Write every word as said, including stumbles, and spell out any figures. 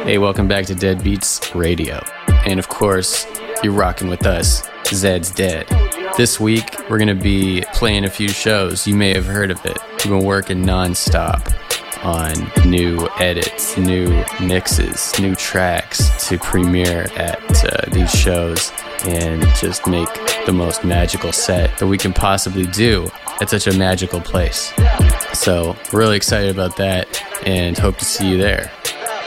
Hey, welcome back to Dead Beats Radio. And of course, you're rocking with us, Zed's Dead. This week, we're going to be playing a few shows. You may have heard of it. We've been working non-stop on new edits, new mixes, new tracks to premiere at uh, these shows and just make the most magical set that we can possibly do at such a magical place. So, really excited about that and hope to see you there.